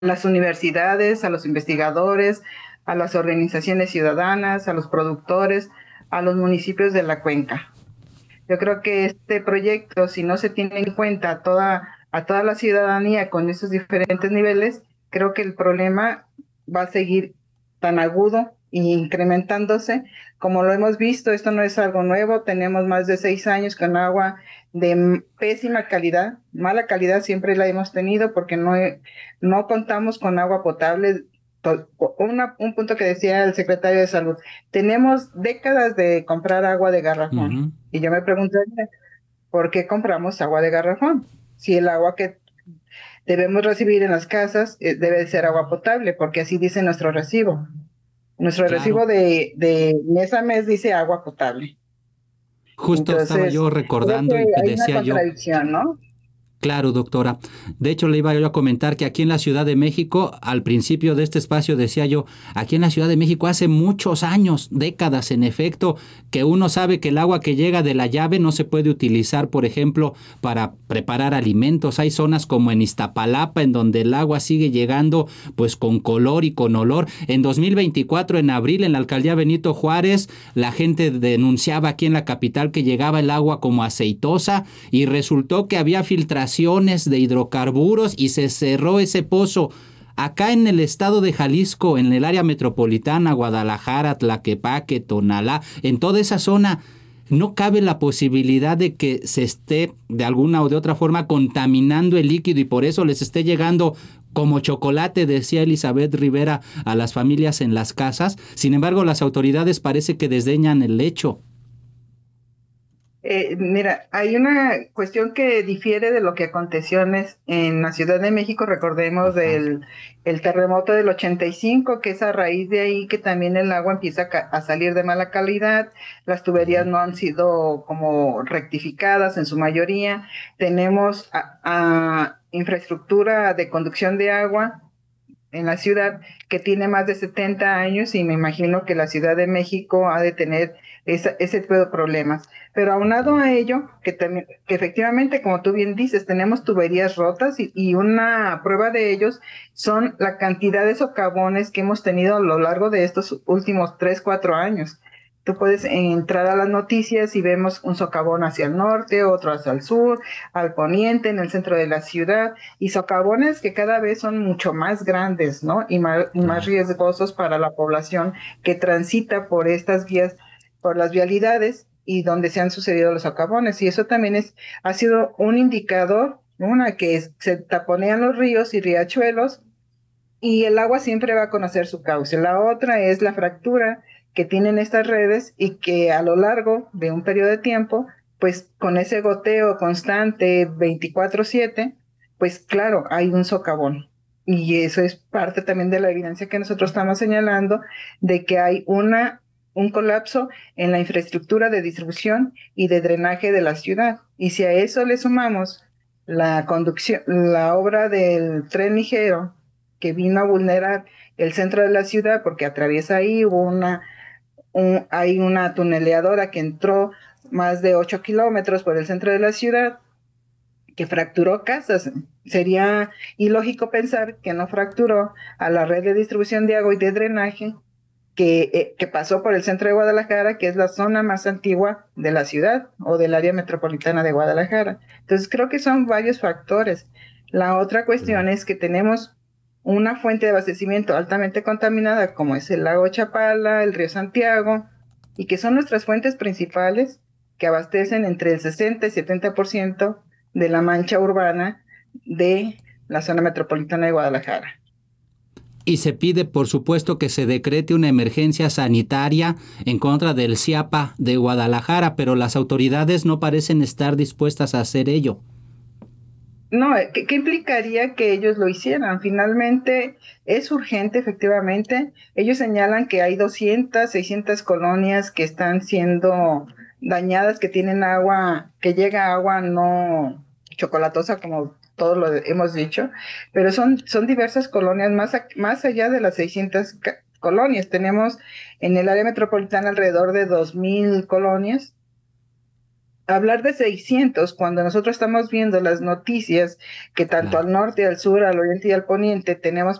las universidades, a los investigadores, a las organizaciones ciudadanas, a los productores, a los municipios de la cuenca. Yo creo que este proyecto, si no se tiene en cuenta a toda la ciudadanía con esos diferentes niveles, creo que el problema va a seguir tan agudo e incrementándose. Como lo hemos visto, esto no es algo nuevo, tenemos más de 6 años con agua de pésima calidad, mala calidad siempre la hemos tenido porque no contamos con agua potable. Un punto que decía el secretario de Salud, tenemos décadas de comprar agua de garrafón. Ujú. Y yo me pregunto, ¿por qué compramos agua de garrafón? Si el agua que debemos recibir en las casas debe ser agua potable, porque así dice nuestro recibo. Nuestro Claro. recibo de mes a mes dice agua potable. Justo estaba Entonces, yo creo que recordando y hay una decía yo, contradicción, ¿no? claro, doctora. De hecho, le iba yo a comentar que aquí en la Ciudad de México, al principio de este espacio decía yo, aquí en la Ciudad de México hace muchos años, décadas en efecto, que uno sabe que el agua que llega de la llave no se puede utilizar, por ejemplo, para preparar alimentos. Hay zonas como en Iztapalapa en donde el agua sigue llegando pues con color y con olor. En 2024, en abril, en la alcaldía Benito Juárez, la gente denunciaba aquí en la capital que llegaba el agua como aceitosa y resultó que había filtraciones de hidrocarburos y se cerró ese pozo. Acá en el estado de Jalisco, en el área metropolitana, Guadalajara, Tlaquepaque, Tonalá, en toda esa zona, no cabe la posibilidad de que se esté de alguna o de otra forma contaminando el líquido y por eso les esté llegando como chocolate, decía Elizabeth Rivera, a las familias en las casas. Sin embargo, las autoridades parece que desdeñan el hecho. Mira, hay una cuestión que difiere de lo que aconteció en la Ciudad de México. Recordemos Ajá. el terremoto del 85, que es a raíz de ahí que también el agua empieza a salir de mala calidad, las tuberías Uh-huh. no han sido como rectificadas en su mayoría, tenemos a infraestructura de conducción de agua en la ciudad que tiene más de 70 años y me imagino que la Ciudad de México ha de tener ese tipo de problemas. Pero aunado Uh-huh. a ello, que efectivamente, como tú bien dices, tenemos tuberías rotas y una prueba de ellos son la cantidad de socavones que hemos tenido a lo largo de estos últimos 3, 4 años. Tú puedes entrar a las noticias y vemos un socavón hacia el norte, otro hacia el sur, al poniente, en el centro de la ciudad, y socavones que cada vez son mucho más grandes, ¿no? Y más Claro. riesgosos para la población que transita por estas vías, por las vialidades y donde se han sucedido los socavones. Y eso también ha sido un indicador, una que se taponean los ríos y riachuelos y el agua siempre va a conocer su cauce. La otra es la fractura que tienen estas redes y que a lo largo de un periodo de tiempo, pues con ese goteo constante 24/7, pues claro, hay un socavón. Y eso es parte también de la evidencia que nosotros estamos señalando de que hay un colapso en la infraestructura de distribución y de drenaje de la ciudad. Y si a eso le sumamos la conducción, la obra del tren ligero que vino a vulnerar el centro de la ciudad porque atraviesa ahí, hay una tuneleadora que entró más de 8 kilómetros por el centro de la ciudad, que fracturó casas. Sería ilógico pensar que no fracturó a la red de distribución de agua y de drenaje que pasó por el centro de Guadalajara, que es la zona más antigua de la ciudad o del área metropolitana de Guadalajara. Entonces creo que son varios factores. La otra cuestión Claro. es que tenemos una fuente de abastecimiento altamente contaminada como es el lago Chapala, el río Santiago, y que son nuestras fuentes principales que abastecen entre el 60 y 70% de la mancha urbana de la zona metropolitana de Guadalajara. Y se pide, por supuesto, que se decrete una emergencia sanitaria en contra del CIAPA de Guadalajara, pero las autoridades no parecen estar dispuestas a hacer ello. No, ¿qué implicaría que ellos lo hicieran? Finalmente es urgente, efectivamente. Ellos señalan que hay 200, 600 colonias que están siendo dañadas, que tienen agua, que llega agua no chocolatosa, como todos lo hemos dicho, pero son diversas colonias, más allá de las 600 colonias. Tenemos en el área metropolitana alrededor de 2,000 colonias hablar de 600 cuando nosotros estamos viendo las noticias que tanto Claro. al norte, al sur, al oriente y al poniente tenemos